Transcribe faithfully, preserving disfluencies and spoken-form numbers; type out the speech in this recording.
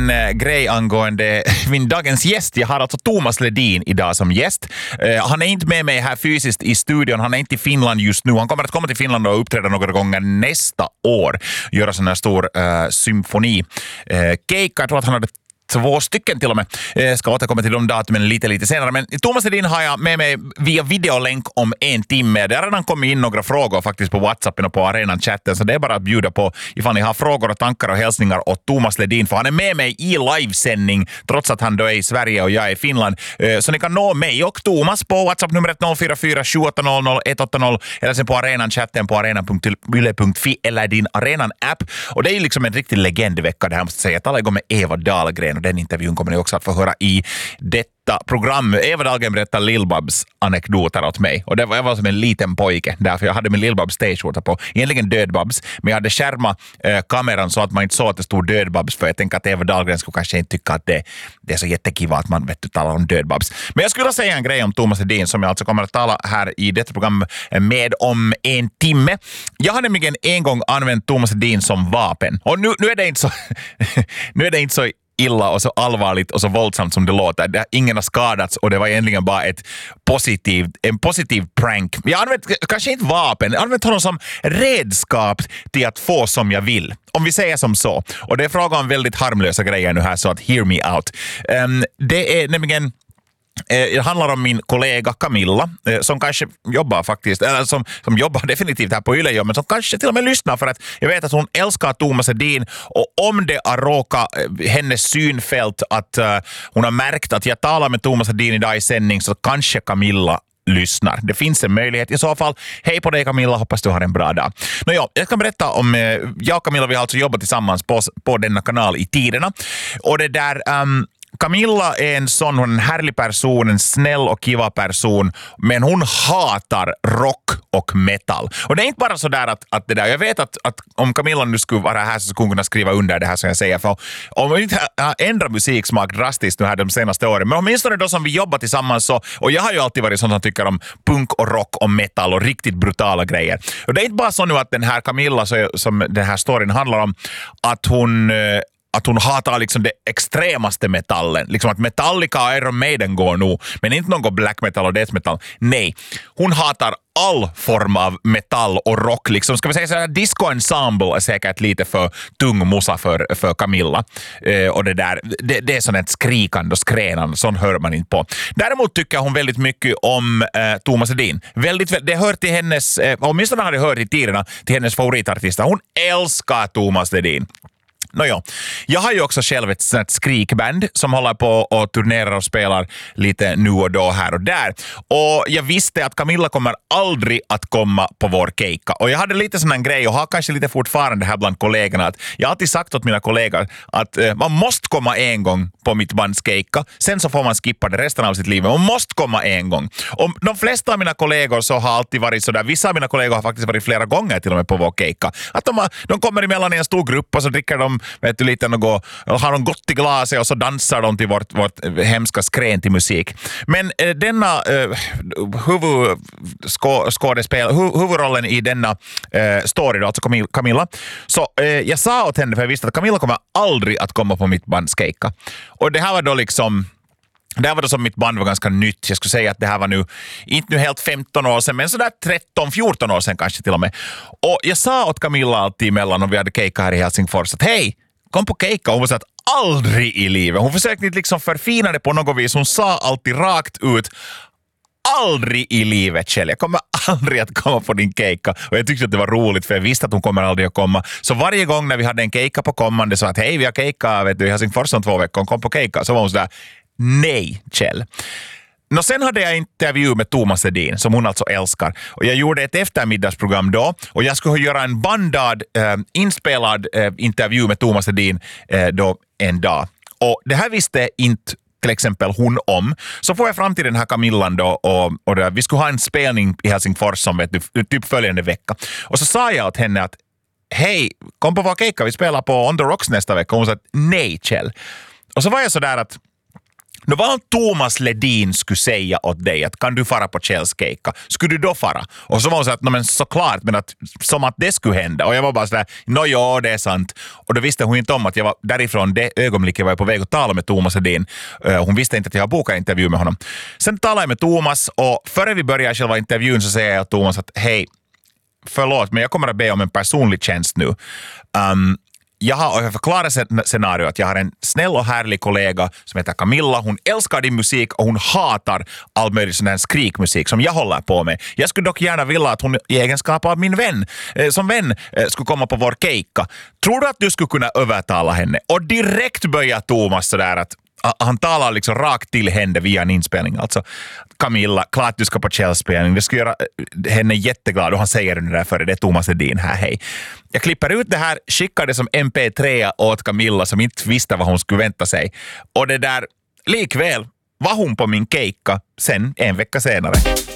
liten äh, grej angående min dagens gäst. Jag har alltså Thomas Ledin idag som gäst. Uh, han är inte med mig här fysiskt i studion. Han är inte i Finland just nu. Han kommer att komma till Finland och uppträda några gånger nästa år. Göra sån här stor uh, symfoni. Uh, Keikka, jag tror att han hade två stycken till och med. Jag ska återkomma till de datumen lite, lite senare. Men Thomas Ledin har jag med mig via videolänk om en timme. Det har redan kommit in några frågor faktiskt på WhatsAppen och på arenan-chatten. Så det är bara att bjuda på ifall ni har frågor och tankar och hälsningar åt Thomas Ledin. För han är med mig i livesändning trots att han då är i Sverige och jag är i Finland. Så ni kan nå mig och Thomas på WhatsApp-numret noll fyra fyra sju åtta noll noll ett åtta noll eller sen på arenan-chatten på arena punkt yle punkt fi eller din arenan-app. Och det är ju liksom en riktig legendvecka det här måste jag säga. Att alla går med Eva Dahlgren och den intervjun kommer ni också att få höra i detta program. Eva Dahlgren berättar Lill-Babs anekdoter åt mig. Och det var, jag var som en liten pojke. Därför jag hade min Lill-Babs stage på. Egentligen Död-Babs. Men jag hade skärmat eh, kameran så att man inte såg att det stod Död-Babs. För jag tänker att Eva Dahlgren skulle kanske inte tycka att det, det är så jättekiva att man vet du talar om Död-Babs. Men jag skulle säga en grej om Thomas Ledin som jag alltså kommer att tala här i detta program med om en timme. Jag har nämligen en gång använt Thomas Ledin som vapen. Och nu, nu är det inte så nu är det inte så illa och så allvarligt och så våldsamt som det låter. Det, ingen har skadats och det var egentligen bara ett positiv, en positiv prank. Jag har använt, kanske inte vapen, jag har använt honom som redskap till att få som jag vill. Om vi säger som så. Och det är frågan om väldigt harmlösa grejer nu här så att hear me out. Um, det är nämligen det handlar om min kollega Camilla som kanske jobbar faktiskt, eller som, som jobbar definitivt här på Yle, men som kanske till och med lyssnar för att jag vet att hon älskar Thomas Ledin och om det har råkat hennes synfält att uh, hon har märkt att jag talar med Thomas Ledin idag i sändning så kanske Camilla lyssnar. Det finns en möjlighet i så fall. Hej på dig Camilla, hoppas du har en bra dag. Nå, jag kan berätta om, eh, jag och Camilla vi har alltså jobbat tillsammans på, på denna kanal i tiderna och det där um, Camilla är en sån, hon är en härlig person, en snäll och kiva person, men hon hatar rock och metal. Och det är inte bara så där att, att det där, jag vet att, att om Camilla nu skulle vara här så skulle hon kunna skriva under det här som jag säger, för om vi inte har ändrat musiksmak drastiskt nu här de senaste åren, men åtminstone då som vi jobbar tillsammans så, och jag har ju alltid varit sån som tycker om punk och rock och metal och riktigt brutala grejer. Och det är inte bara så nu att den här Camilla så, som den här storyn handlar om, att hon att hon hatar liksom det extremaste metallen. Liksom att Metallica och Iron Maiden går nu, men inte någon black metal och death metal. Nej, hon hatar all form av metall och rock. Liksom. Ska vi säga så här, disco ensemble är säkert lite för tung musa för, för Camilla. Eh, och det där, det, det är sånt ett skrikande och skränande, sånt hör man inte på. Däremot tycker hon väldigt mycket om eh, Thomas Ledin. Väldigt, det hör till hennes, eh, åtminstone har det hört i tiderna, till hennes favoritartister. Hon älskar Thomas Ledin. Nåja, jag har ju också själv ett sånt skrikband som håller på och turnerar och spelar lite nu och då här och där. Och jag visste att Camilla kommer aldrig att komma på vår keika. Och jag hade lite sån en grej och har kanske lite fortfarande här bland kollegorna att jag har alltid sagt åt mina kollegor att eh, man måste komma en gång på mitt bands keika. Sen så får man skippa det resten av sitt liv. Man måste komma en gång. Och de flesta av mina kollegor så har alltid varit sådär. Vissa av mina kollegor har faktiskt varit flera gånger till och med på vår keika. Att de, har, de kommer emellan i en stor grupp och så dricker de vet du, lite och går, har de gått i glaset och så dansar de till vårt, vårt hemska skrän till musik. Men eh, denna eh, huvudskådespel, hu, huvudrollen i denna eh, story då, alltså Camilla, så eh, jag sa åt henne för jag visste att Camilla kommer aldrig att komma på mitt bands keika. Och det här var då liksom Det här var då som mitt band var ganska nytt. Jag skulle säga att det här var nu, inte nu helt femton år sedan, men sådär tretton fjorton år sedan kanske till och med. Och jag sa åt Camilla alltid emellan om vi hade keika här i Helsingfors att hej, kom på keika. Hon sa att aldrig i livet. Hon försökte inte liksom förfina det på något vis. Hon sa alltid rakt ut aldrig i livet, Kjell. Jag kommer aldrig att komma på din keika. Och jag tyckte att det var roligt för jag visste att hon kommer aldrig att komma. Så varje gång när vi hade en keika på kommande så att hej, vi har keika vet du, i Helsingfors om två veckor. Kom på keika. Så var hon sådär, nej, Kjell. Nå, sen hade jag intervju med Thomas Ledin som hon alltså älskar. Och jag gjorde ett eftermiddagsprogram då. Och jag skulle göra en bandad, eh, inspelad eh, intervju med Thomas Ledin eh, då en dag. Och det här visste inte till exempel hon om. Så får jag fram till den här Camillan då och, och det, vi skulle ha en spelning i Helsingfors som vet du, typ följande vecka. Och så sa jag åt henne att hej, kom på vår keika, vi spelar på On The Rocks nästa vecka. Och hon sa att nej, Kjell. Och så var jag så där att Nå, vad om Thomas Ledin skulle säga åt dig att kan du fara på Kjells keikka? Skulle du då fara? Och så var hon så att, no, men såklart, men att, som att det skulle hända. Och jag var bara sådär, nå ja, det är sant. Och då visste hon inte om att jag var därifrån det ögonblicket var jag på väg att tala med Thomas Ledin. Uh, hon visste inte att jag har bokat intervju med honom. Sen talade jag med Thomas och före vi började själva intervjun så säger jag till Thomas att hej, förlåt, men jag kommer att be om en personlig tjänst nu. Um, Jag har, jag förklarar scenario att jag har en snäll och härlig kollega som heter Camilla. Hon älskar din musik och hon hatar all möjlig sån här skrikmusik som jag håller på med. Jag skulle dock gärna vilja att hon i egenskap av min vän, eh, som vän, eh, skulle komma på vår keikka. Tror du att du skulle kunna övertala henne? Och direkt börjar Thomas sådär att han talar liksom rakt till henne via en inspelning. Alltså, Camilla, klart du ska på Kjellspelning. Det skulle göra henne jätteglad. Och han säger det där före, det är Thomas Ledin här, hej. Jag klipper ut det här, skickar det som M P tre åt Camilla som inte visste vad hon skulle vänta sig. Och det där, likväl var hon på min keikka sen en vecka senare.